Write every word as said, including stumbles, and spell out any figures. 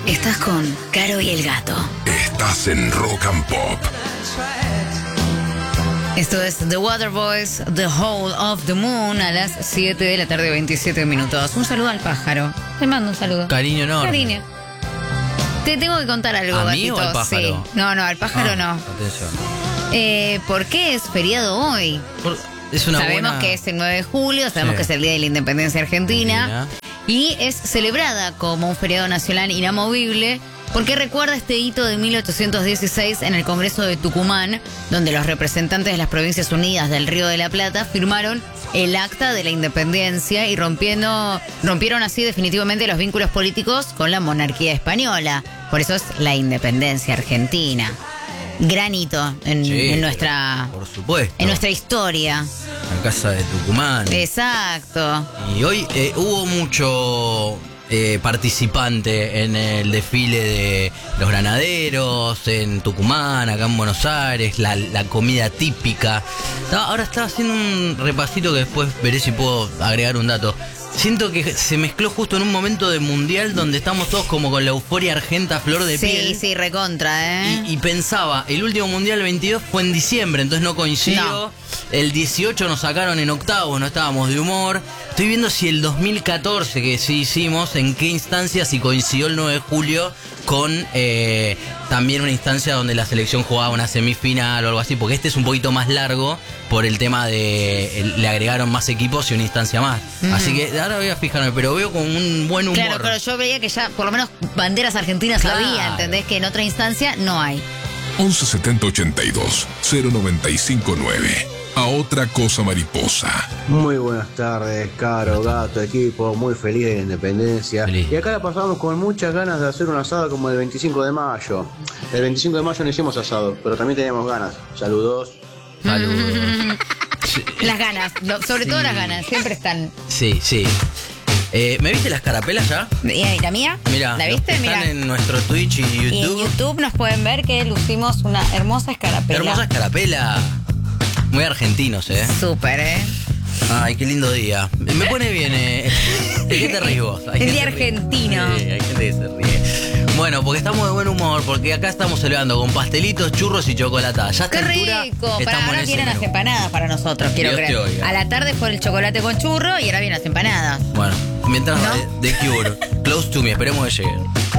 Estás con Caro y el Gato. Estás en Rock and Pop. Esto es The Waterboys, The Hole of the Moon, a las siete de la tarde, veintisiete minutos. Un saludo al pájaro. Te mando un saludo. Cariño enorme. Cariño. Te tengo que contar algo, ¿A gatito. mí o al pájaro? Sí. No, no, al pájaro Ah, no. Atención. Eh, ¿Por qué es feriado hoy? Por- es una Sabemos buena... que es el nueve de julio, sabemos Sí. que es el Día de la Independencia Argentina. Argentina. Y es celebrada como un feriado nacional inamovible porque recuerda este hito de mil ochocientos dieciséis en el Congreso de Tucumán, donde los representantes de las Provincias Unidas del Río de la Plata firmaron el Acta de la Independencia y rompiendo, rompieron así definitivamente los vínculos políticos con la monarquía española. Por eso es la independencia argentina. Gran hito en, Sí, en nuestra, por supuesto. en nuestra historia. La casa de Tucumán. Exacto. Y hoy eh, hubo mucho eh, participante en el desfile de los granaderos, en Tucumán, acá en Buenos Aires, la, la comida típica. Estaba- ahora estaba haciendo un repasito que después veré si puedo agregar un dato. Siento que se mezcló justo en un momento de mundial donde estamos todos como con la euforia argenta a flor de Sí, piel. sí, recontra, ¿eh? Y, y pensaba, el último mundial veintidós fue en diciembre, entonces no coincidió. No. El dieciocho nos sacaron en octavos, no estábamos de humor. Estoy viendo si el dos mil catorce, que sí hicimos, en qué instancia, si coincidió el nueve de julio con eh, también una instancia donde la selección jugaba una semifinal o algo así, porque este es un poquito más largo por el tema de el- le agregaron más equipos y una instancia más. Ujú. Así que ahora voy a fijarme, pero veo con un buen humor. Claro, claro, yo veía que ya por lo menos banderas argentinas Claro. había, ¿entendés? Que en otra instancia no hay. once setenta ochenta y dos cero noventa y cinco nueve. A otra cosa mariposa. Muy buenas tardes, Caro, Gato, equipo, muy feliz de la independencia. Feliz. Y acá la pasamos con muchas ganas de hacer un asado como el veinticinco de mayo. El veinticinco de mayo no hicimos asado, pero también teníamos ganas. Saludos. Saludos. Las ganas, lo- sobre Sí. todo las ganas, siempre están. Sí, sí. Eh, ¿Me viste las carapelas ya? ¿Y ahí la mía? Mira, ¿La viste? están Mira. en nuestro Twitch y Y en YouTube. YouTube nos pueden ver que lucimos una hermosa escarapela. Hermosa escarapela. Muy argentinos, ¿eh? Súper, ¿eh? Ay, qué lindo día. Me pone bien, ¿eh? ¿De qué te ríes vos? Hay El gente día que ríe. argentino. Sí, hay gente que se ríe. Bueno, porque estamos de buen humor, porque acá estamos celebrando con pastelitos, churros y chocolatada. Ya a ¡Qué esta altura rico! Para estamos ahora en ese vienen las menú. empanadas para nosotros, quiero Dios te creer. oiga. A la tarde fue el chocolate con churro y ahora vienen las empanadas. Bueno, mientras ¿No? de, de Cure, Close to Me, esperemos que lleguen.